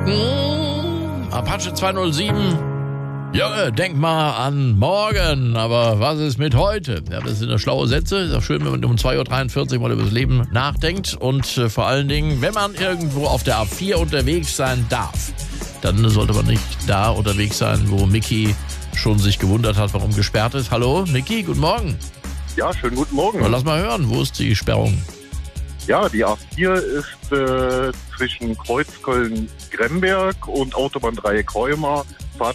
Apache 207. Ja, denk mal an morgen, aber was ist mit heute? Ja, das sind ja schlaue Sätze. Ist auch schön, wenn man um 2.43 Uhr mal über das Leben nachdenkt. Und vor allen Dingen, wenn man irgendwo auf der A4 unterwegs sein darf, dann sollte man nicht da unterwegs sein, wo Micky schon sich gewundert hat, warum gesperrt ist. Hallo, Micky, guten Morgen. Ja, schönen guten Morgen. Na, lass mal hören, wo ist die Sperrung? Ja, die A4 ist zwischen Kreuzköln-Gremberg und Autobahn Dreieck Heumar